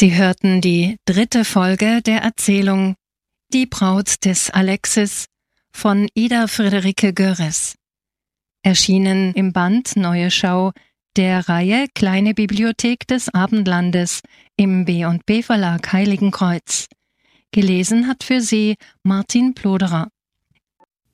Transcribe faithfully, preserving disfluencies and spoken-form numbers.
Sie hörten die dritte Folge der Erzählung Die Braut des Alexis von Ida Friederike Görres. Erschienen im Band Neue Schau der Reihe Kleine Bibliothek des Abendlandes im B und B Verlag Heiligenkreuz. Gelesen hat für Sie Martin Ploderer.